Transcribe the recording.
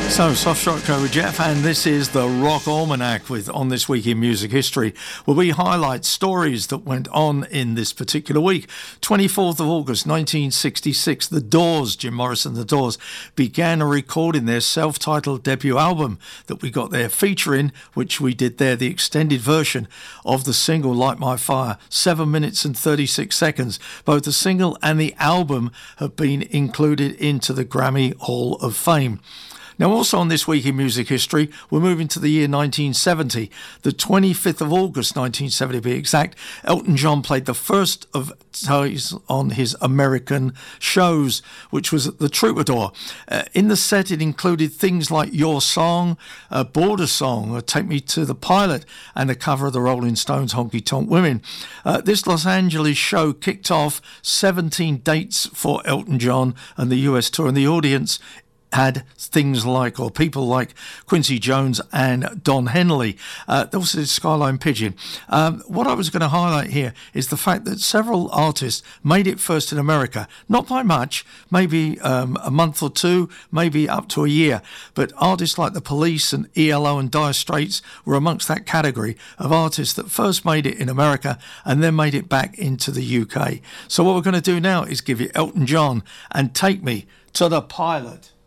So, Soft Shock Show with Jeff, and this is the Rock Almanac with On This Week in Music History, where we highlight stories that went on in this particular week. 24th of August 1966, The Doors, Jim Morrison, The Doors, began recording their self-titled debut album that we got there, featuring, which we did there, the extended version of the single Light My Fire, 7 minutes and 36 seconds. Both the single and the album have been included into the Grammy Hall of Fame. Now, also on This Week in Music History, we're moving to the year 1970. The 25th of August, 1970 to be exact, Elton John played the first of his on his American shows, which was at the Troubadour. In the set, it included things like Your Song, Border Song, Take Me to the Pilot, and the cover of the Rolling Stones' Honky Tonk Women. This Los Angeles show kicked off 17 dates for Elton John and the US tour, and the audience had things like, or people like Quincy Jones and Don Henley. Also Skyline Pigeon. What I was going to highlight here is the fact that several artists made it first in America, not by much, maybe a month or two, maybe up to a year, but artists like The Police and ELO and Dire Straits were amongst that category of artists that first made it in America and then made it back into the UK. So what we're going to do now is give you Elton John and Take Me to the Pilot.